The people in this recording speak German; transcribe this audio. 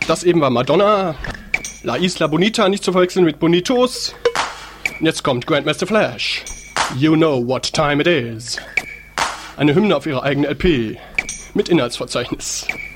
Das eben war Madonna. La Isla Bonita, nicht zu verwechseln mit Bonitos. Und jetzt kommt Grandmaster Flash. You know what time it is. Eine Hymne auf ihre eigene LP. Mit Inhaltsverzeichnis.